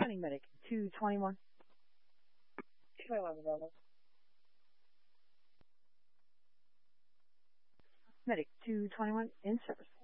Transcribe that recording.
Sending medic 221. 211 Bravo. Medic 221 in service.